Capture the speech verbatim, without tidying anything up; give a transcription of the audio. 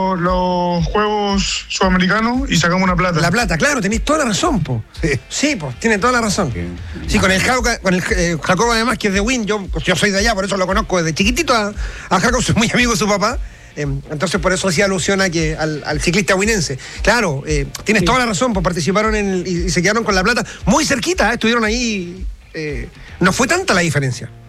los Juegos Sudamericanos y sacamos una plata. La plata, claro, tenéis toda la razón, po. Sí, sí pues, tiene toda la razón. Sí, con el Jacobo, con el eh, Jacobo además, que es de Win, yo, yo soy de allá, por eso lo conozco desde chiquitito a, a Jacobo, soy muy amigo de su papá. Eh, entonces por eso hacía alusión a que al, al ciclista winense. Claro, eh, tienes sí. toda la razón, pues participaron en el, y, y se quedaron con la plata muy cerquita, ¿eh? Estuvieron ahí, eh, no fue tanta la diferencia.